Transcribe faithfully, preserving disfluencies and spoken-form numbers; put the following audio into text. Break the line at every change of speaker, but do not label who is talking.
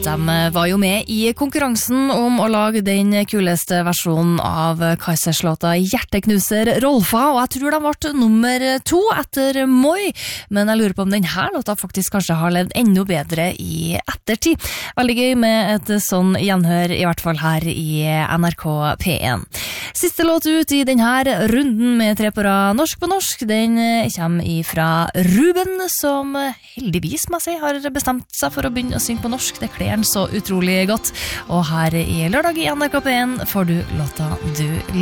De var jo med i konkurransen om å lage den kuleste versjonen av Kaizers-låta Hjerteknuser Rolfa, og jeg tror de ble nummer to etter Moi, men jeg lurer på om denne låta faktisk kanskje har levd enda bedre i ettertid. Veldig gøy med et sånn gjenhør, i hvert fall her i N R K P en. Siste låt ut i denne runden med tre på rad norsk på norsk, den kommer fra Ruben, som heldigvis må jeg si har bestemt seg for å begynne å synge på norsk. Det kler han så utrolig godt, og her i lørdag i N R K P en får du låta du